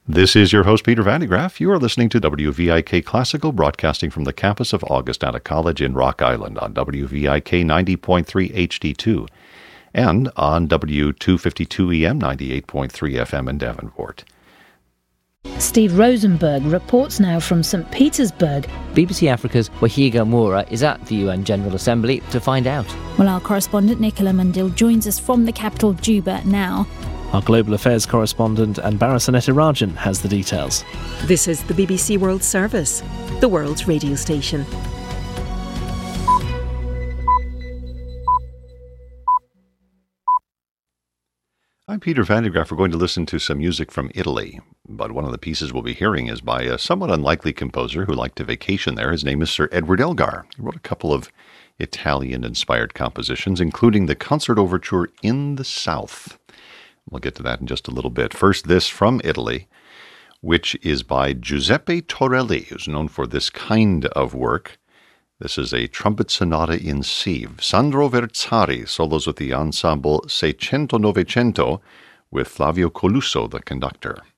This is your host, Peter Van de Graaff. You are listening to WVIK Classical, broadcasting from the campus of Augustana College in Rock Island on WVIK 90.3 HD2 and on W252 EM 98.3 FM in Devonport. Steve Rosenberg reports now from St. Petersburg. BBC Africa's Wahiga Moura is at the UN General Assembly to find out. Well, our correspondent Nicola Mundil joins us from the capital, Juba, now. Our Global Affairs correspondent Anbara Sanetirajan has the details. This is the BBC World Service, the world's radio station. I'm Peter Van de Graaff. We're going to listen to some music from Italy, but one of the pieces we'll be hearing is by a somewhat unlikely composer who liked to vacation there. His name is Sir Edward Elgar. He wrote a couple of Italian-inspired compositions, including the Concert Overture in the South. We'll get to that in just a little bit. First, this from Italy, which is by Giuseppe Torelli, who's known for this kind of work. This is a trumpet sonata in C. Sandro Verzari solos with the ensemble Seicento Novecento with Flavio Colusso, the conductor.